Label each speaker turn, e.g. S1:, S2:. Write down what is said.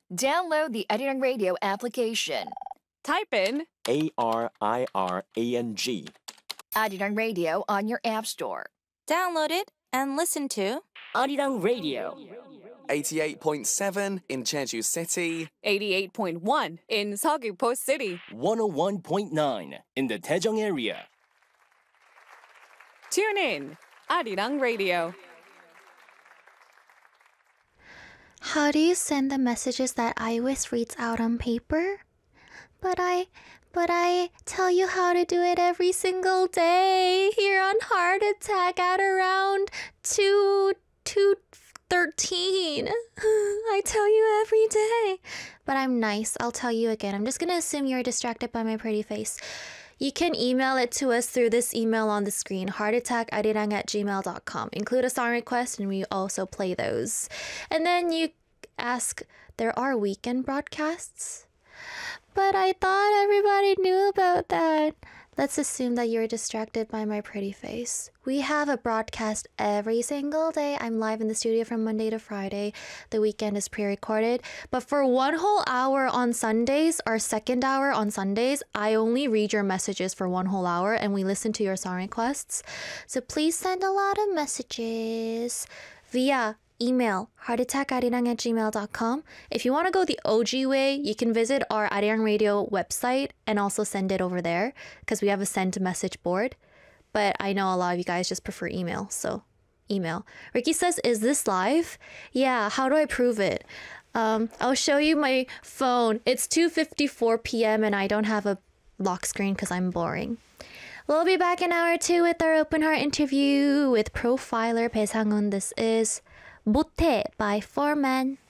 S1: Download the Arirang Radio application.
S2: Type in
S3: ARIRANG.
S1: Arirang Radio on your app store.
S4: Download it and listen to
S5: Arirang Radio.
S6: 88.7 in Jeju City.
S2: 88.1 in Seogwipo City.
S5: 101.9 in the Daejeong area.
S2: Tune in, Arirang Radio.
S7: How do you send the messages that iWis reads out on paper? But I tell you how to do it every single day here on Heart Attack at around 2:13. I tell you every day. But I'm nice. I'll tell you again. I'm just going to assume you're distracted by my pretty face. You can email it to us through this email on the screen, heartattackarirang@gmail.com. Include a song request and we also play those. And then you ask, there are weekend broadcasts? But I thought everybody knew about that. Let's assume that you're distracted by my pretty face. We have a broadcast every single day. I'm live in the studio from Monday to Friday. The weekend is pre-recorded. But for one whole hour on Sundays, our second hour on Sundays, I only read your messages for one whole hour and we listen to your song requests. So please send a lot of messages via email, heartattackarirang@gmail.com. If you want to go the OG way, you can visit our Arirang Radio website and also send it over there because we have a send message board. But I know a lot of you guys just prefer email, so email. Ricky says, is this live? Yeah, how do I prove it? I'll show you my phone. It's 2:54 p.m. and I don't have a lock screen because I'm boring. We'll be back in hour 2 with our open heart interview with profiler Bae Sang-un. This is 못해 by 4Man.